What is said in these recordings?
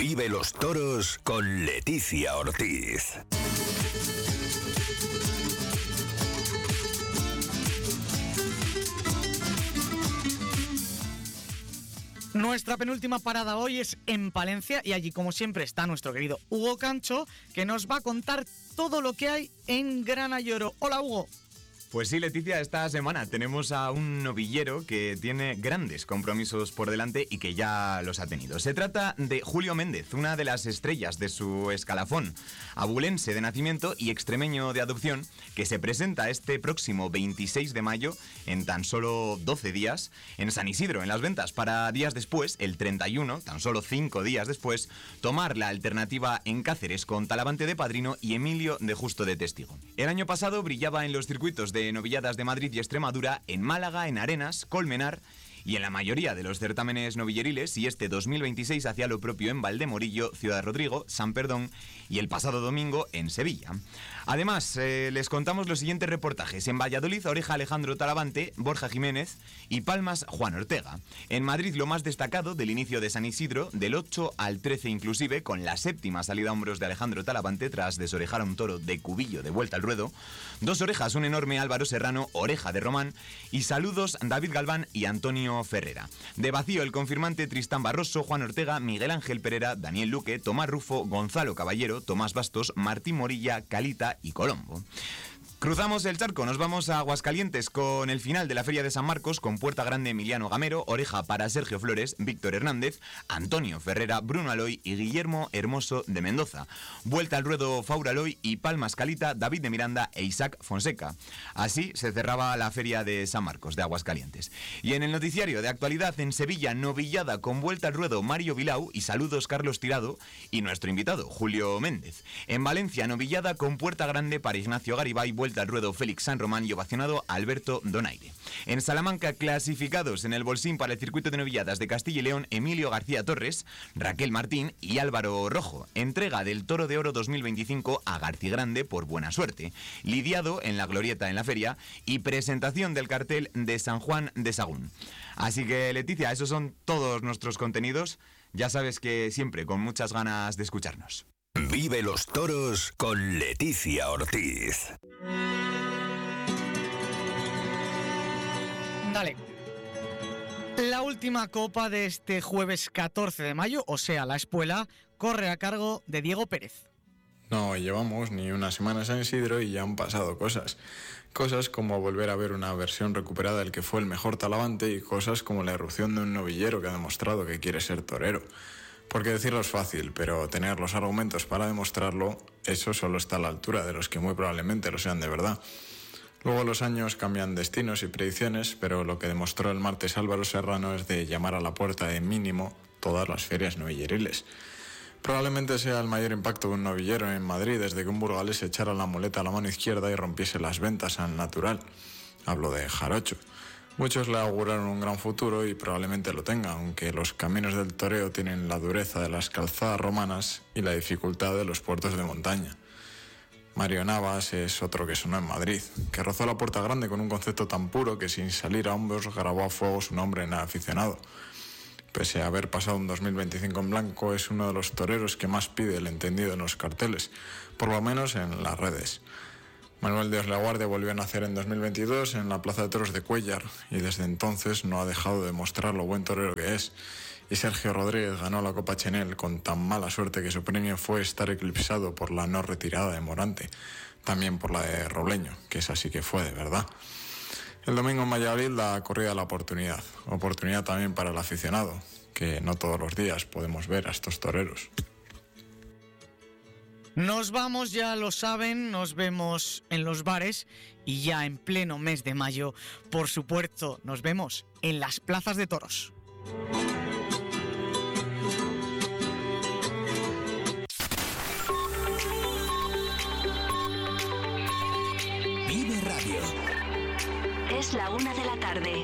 Vive los toros con Leticia Ortiz. Nuestra penúltima parada hoy es en Palencia y allí, como siempre, está nuestro querido Hugo Cancho, que nos va a contar todo lo que hay en Granalloro. Hola, Hugo. Pues sí, Leticia, esta semana tenemos a un novillero que tiene grandes compromisos por delante y que ya los ha tenido. Se trata de Julio Méndez, una de las estrellas de su escalafón, abulense de nacimiento y extremeño de adopción, que se presenta este próximo 26 de mayo, en tan solo 12 días, en San Isidro, en las ventas, para días después, el 31, tan solo 5 días después, tomar la alternativa en Cáceres con Talavante de padrino y Emilio de Justo de testigo. El año pasado brillaba en los circuitos de novilladas de Madrid y Extremadura, en Málaga, en Arenas, Colmenar y en la mayoría de los certámenes novilleriles, y este 2026 hacía lo propio en Valdemorillo, Ciudad Rodrigo, San Perdón y el pasado domingo en Sevilla. Además, les contamos los siguientes reportajes. En Valladolid, Oreja Alejandro Talavante, Borja Jiménez y Palmas Juan Ortega. En Madrid, lo más destacado del inicio de San Isidro, del 8 al 13 inclusive, con la séptima salida a hombros de Alejandro Talavante tras desorejar a un toro de Cubillo de vuelta al ruedo. Dos orejas, un enorme Álvaro Serrano, oreja de Román, y saludos David Galván y Antonio Ferrera. De vacío, el confirmante Tristán Barroso, Juan Ortega, Miguel Ángel Pereira, Daniel Luque, Tomás Rufo, Gonzalo Caballero, Tomás Bastos, Martín Morilla, Calita y Colombo. Cruzamos el charco, nos vamos a Aguascalientes con el final de la Feria de San Marcos, con Puerta Grande Emiliano Gamero, oreja para Sergio Flores, Víctor Hernández, Antonio Ferrera, Bruno Aloy y Guillermo Hermoso de Mendoza. Vuelta al ruedo Faura Aloy y Palmas Calita, David de Miranda e Isaac Fonseca. Así se cerraba la Feria de San Marcos de Aguascalientes. Y en el noticiario de actualidad, en Sevilla, novillada con vuelta al ruedo Mario Vilau y saludos Carlos Tirado y nuestro invitado Julio Méndez. En Valencia, novillada con Puerta Grande para Ignacio Garibay, vuelta al ruedo Félix San Román y ovacionado Alberto Donaire. En Salamanca, clasificados en el bolsín para el circuito de novilladas de Castilla y León, Emilio García Torres, Raquel Martín y Álvaro Rojo. Entrega del Toro de Oro 2025 a García Grande por buena suerte. Lidiado en la glorieta en la feria y presentación del cartel de San Juan de Sagún. Así que, Leticia, esos son todos nuestros contenidos. Ya sabes que siempre con muchas ganas de escucharnos. Vive los toros con Leticia Ortiz. Dale. La última copa de este jueves 14 de mayo, o sea, la espuela, corre a cargo de Diego Pérez. No llevamos ni una semana en San Isidro y ya han pasado cosas. Cosas como volver a ver una versión recuperada del que fue el mejor Talavante y cosas como la irrupción de un novillero que ha demostrado que quiere ser torero. Porque decirlo es fácil, pero tener los argumentos para demostrarlo, eso solo está a la altura de los que muy probablemente lo sean de verdad. Luego los años cambian destinos y predicciones, pero lo que demostró el martes Álvaro Serrano es de llamar a la puerta de mínimo todas las ferias novilleriles. Probablemente sea el mayor impacto de un novillero en Madrid desde que un burgalés echara la muleta a la mano izquierda y rompiese las ventas al natural. Hablo de Jarocho. Muchos le auguraron un gran futuro y probablemente lo tenga, aunque los caminos del toreo tienen la dureza de las calzadas romanas y la dificultad de los puertos de montaña. Mario Navas es otro que sonó en Madrid, que rozó la Puerta Grande con un concepto tan puro que sin salir a hombros grabó a fuego su nombre en el aficionado. Pese a haber pasado un 2025 en blanco, es uno de los toreros que más pide el entendido en los carteles, por lo menos en las redes. Manuel Dios le aguarde volvió a nacer en 2022 en la Plaza de Toros de Cuéllar y desde entonces no ha dejado de mostrar lo buen torero que es. Y Sergio Rodríguez ganó la Copa Chenel con tan mala suerte que su premio fue estar eclipsado por la no retirada de Morante, también por la de Robleño, que esa sí que fue de verdad. El domingo en Valladolid la corrida de la oportunidad también para el aficionado, que no todos los días podemos ver a estos toreros. Nos vamos, ya lo saben, nos vemos en los bares y ya en pleno mes de mayo, por supuesto, nos vemos en las plazas de toros. Vive Radio. Es la 1 de la tarde.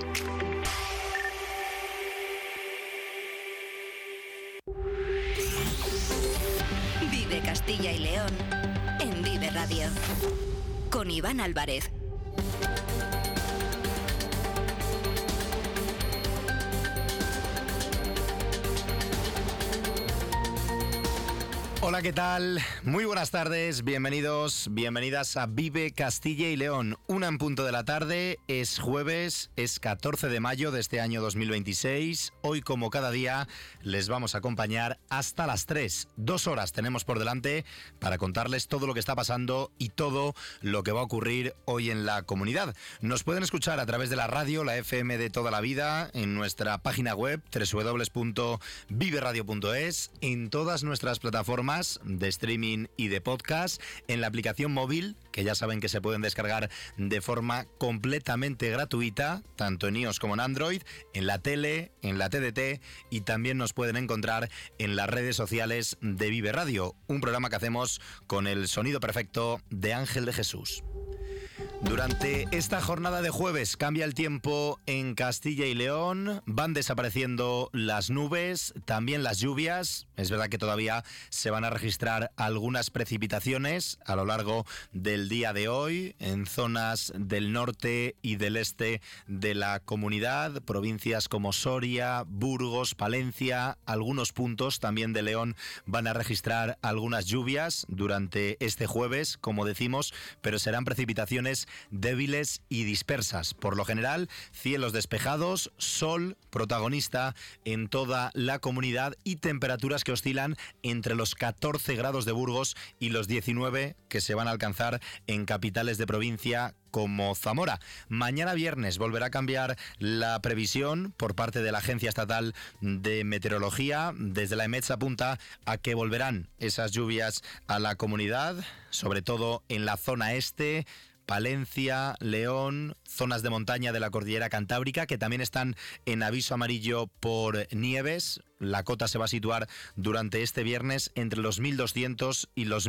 Vive Castilla y León en Vive Radio. Con Iván Álvarez. Hola, ¿qué tal? Muy buenas tardes, bienvenidas a Vive Castilla y León. 1:00 de la tarde, es jueves, es 14 de mayo de este año 2026. Hoy, como cada día, les vamos a acompañar hasta las 3. 2 horas tenemos por delante para contarles todo lo que está pasando y todo lo que va a ocurrir hoy en la comunidad. Nos pueden escuchar a través de la radio, la FM de toda la vida, en nuestra página web www.viveradio.es, en todas nuestras plataformas de streaming y de podcast, en la aplicación móvil, que ya saben que se pueden descargar de forma completamente gratuita, tanto en iOS como en Android, en la tele, en la TDT, y también nos pueden encontrar en las redes sociales de Vive Radio, un programa que hacemos con el sonido perfecto de Ángel de Jesús. Durante esta jornada de jueves cambia el tiempo en Castilla y León, van desapareciendo las nubes, también las lluvias. Es verdad que todavía se van a registrar algunas precipitaciones a lo largo del día de hoy en zonas del norte y del este de la comunidad, provincias como Soria, Burgos, Palencia, algunos puntos también de León van a registrar algunas lluvias durante este jueves, como decimos, pero serán precipitaciones débiles y dispersas. Por lo general, cielos despejados, sol protagonista en toda la comunidad y temperaturas que oscilan entre los 14 grados de Burgos y los 19 que se van a alcanzar en capitales de provincia como Zamora. Mañana viernes volverá a cambiar la previsión por parte de la Agencia Estatal de Meteorología. Desde la EMET se apunta a que volverán esas lluvias a la comunidad, sobre todo en la zona este, Palencia, León, zonas de montaña de la cordillera cantábrica que también están en aviso amarillo por nieves. La cota se va a situar durante este viernes entre los 1.200 y los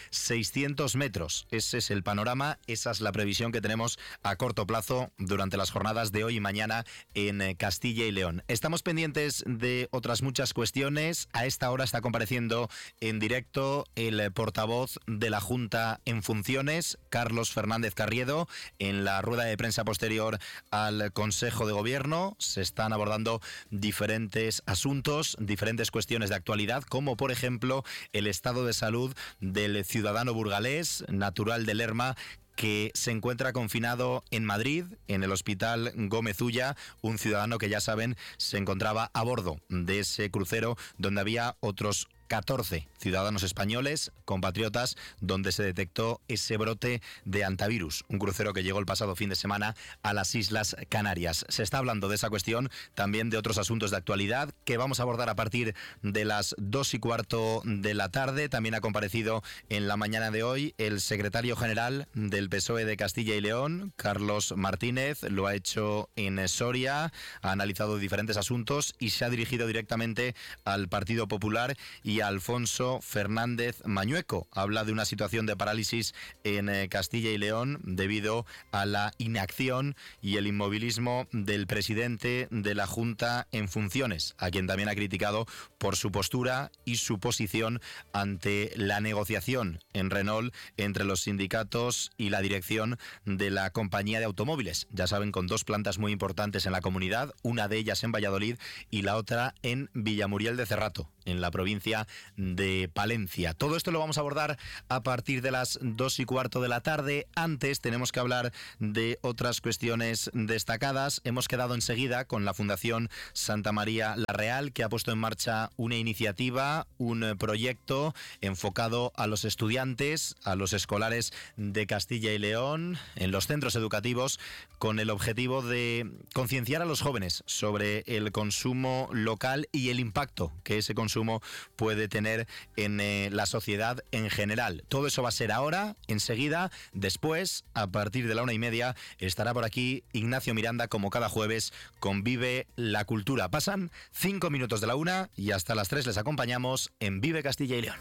1.600 metros. Ese es el panorama, esa es la previsión que tenemos a corto plazo durante las jornadas de hoy y mañana en Castilla y León. Estamos pendientes de otras muchas cuestiones. A esta hora está compareciendo en directo el portavoz de la Junta en funciones, Carlos Fernández Carriedo, en la rueda de prensa posterior al Consejo de Gobierno. Se están abordando diferentes asuntos, diferentes cuestiones de actualidad, como por ejemplo el estado de salud del ciudadano burgalés, natural de Lerma, que se encuentra confinado en Madrid, en el Hospital Gómez Ulla, un ciudadano que ya saben se encontraba a bordo de ese crucero donde había otros 14 ciudadanos españoles, compatriotas, donde se detectó ese brote de hantavirus, un crucero que llegó el pasado fin de semana a las Islas Canarias. Se está hablando de esa cuestión, también de otros asuntos de actualidad que vamos a abordar a partir de las 2:15 de la tarde. También ha comparecido en la mañana de hoy el secretario general del PSOE de Castilla y León, Carlos Martínez. Lo ha hecho en Soria, ha analizado diferentes asuntos y se ha dirigido directamente al Partido Popular y a Alfonso Fernández Mañueco. Habla de una situación de parálisis en Castilla y León debido a la inacción y el inmovilismo del presidente de la Junta en funciones, a quien también ha criticado por su postura y su posición ante la negociación en Renault entre los sindicatos y la dirección de la compañía de automóviles. Ya saben, con 2 plantas muy importantes en la comunidad, una de ellas en Valladolid y la otra en Villamuriel de Cerrato, en la provincia de Palencia. Todo esto lo vamos a abordar a partir de las 2:15 de la tarde. Antes tenemos que hablar de otras cuestiones destacadas. Hemos quedado enseguida con la Fundación Santa María la Real, que ha puesto en marcha una iniciativa, un proyecto enfocado a los estudiantes, a los escolares de Castilla y León, en los centros educativos, con el objetivo de concienciar a los jóvenes sobre el consumo local y el impacto que ese consumo puede tener en la sociedad en general. Todo eso va a ser ahora, enseguida. Después, a partir de la 1:30, estará por aquí Ignacio Miranda, como cada jueves, con Vive la Cultura. Pasan 5 minutos de la 1 y hasta las 3 les acompañamos en Vive Castilla y León.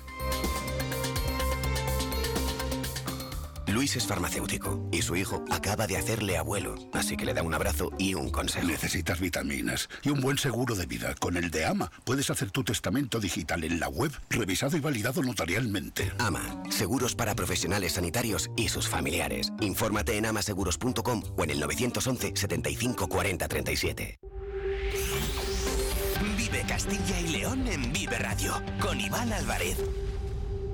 Luis es farmacéutico y su hijo acaba de hacerle abuelo, así que le da un abrazo y un consejo. Necesitas vitaminas y un buen seguro de vida. Con el de AMA puedes hacer tu testamento digital en la web, revisado y validado notarialmente. AMA, seguros para profesionales sanitarios y sus familiares. Infórmate en amaseguros.com o en el 911 75 40 37. Vive Castilla y León en Vive Radio, con Iván Álvarez.